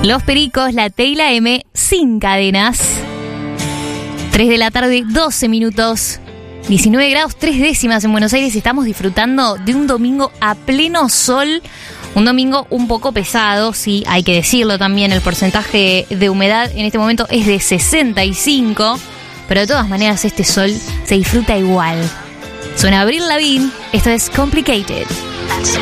Los Pericos, la T y la M, sin cadenas. 3 de la tarde, 12 minutos. 19 grados 3 décimas en Buenos Aires. Estamos disfrutando de un domingo a pleno sol. Un domingo un poco pesado, sí, hay que decirlo también. El porcentaje de humedad en este momento es de 65. Pero de todas maneras este sol se disfruta igual. Suena Avril Lavigne. Esto es Complicated.